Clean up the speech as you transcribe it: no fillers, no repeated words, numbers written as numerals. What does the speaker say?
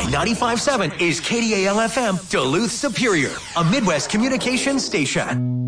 My 95.7 is KDAL-FM, Duluth Superior, a Midwest communications station.